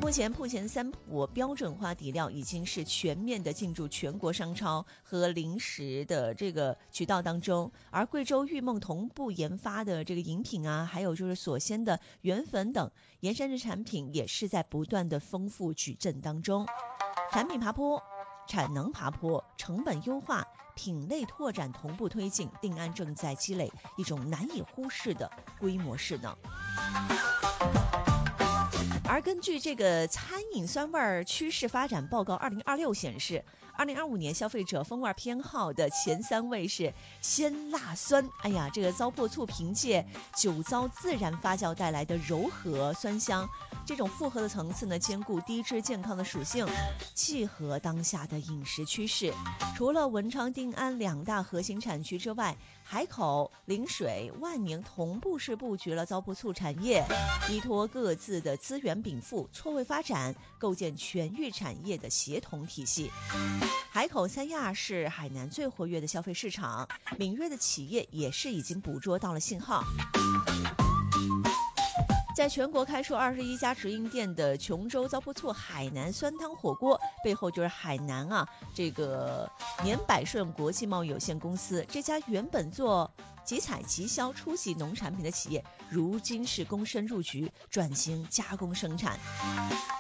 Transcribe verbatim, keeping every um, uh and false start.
目前铺前三普标准化底料已经是全面的进驻全国商超和零食的这个渠道当中，而贵州玉梦同步研发的这个饮品啊，还有就是锁鲜的原粉等盐山的产品也是在不断的丰富矩阵当中，产品爬坡，产能爬坡，成本优化，品类拓展同步推进，定安正在积累一种难以忽视的规模势能。而根据这个餐饮酸味趋势发展报告二零二六显示，二零二五年消费者风味偏好的前三位是鲜辣酸。哎呀，这个糟粕醋凭借酒糟自然发酵带来的柔和酸香，这种复合的层次呢，兼顾低脂健康的属性，契合当下的饮食趋势。除了文昌、定安两大核心产区之外，海口、陵水、万宁同步是布局了糟粕醋产业，依托各自的资源禀赋，错位发展，构建全域产业的协同体系。海口三亚是海南最活跃的消费市场，敏锐的企业也是已经捕捉到了信号。在全国开出二十一家直营店的琼州糟粕醋海南酸汤火锅背后，就是海南啊这个年百顺国际贸易有限公司，这家原本做集采集销初级农产品的企业，如今是躬身入局，转型加工生产。